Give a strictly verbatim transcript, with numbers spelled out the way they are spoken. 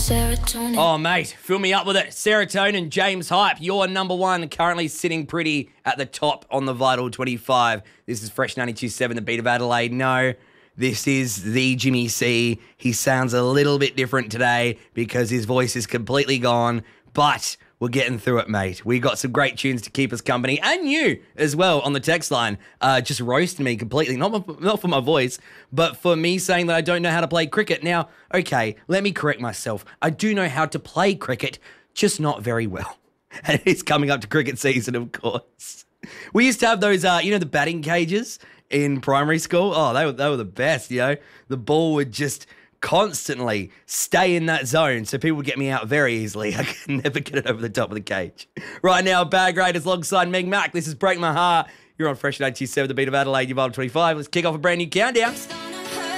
serotonin. Oh, mate, fill me up with it. Serotonin, James Hype, you're number one, currently sitting pretty at the top on the Vital twenty-five. This is Fresh ninety-two point seven, the beat of Adelaide. No, this is the Jimmy C. He sounds a little bit different today because his voice is completely gone, but we're getting through it, mate. We got some great tunes to keep us company, and you as well on the text line, uh, just roasting me completely. Not, my, not for my voice, but for me saying that I don't know how to play cricket. Now, okay, let me correct myself. I do know how to play cricket, just not very well. And it's coming up to cricket season, of course. We used to have those, uh, you know, the batting cages in primary school. Oh, they were, they were the best, you know. The ball would just constantly stay in that zone, so people would get me out very easily. I could never get it over the top of the cage. Right now, Bag Raiders alongside Meg Mac. This is Break My Heart. You're on Fresh ninety-two point seven, the beat of Adelaide, your Vital twenty-five. Let's kick off a brand new countdown.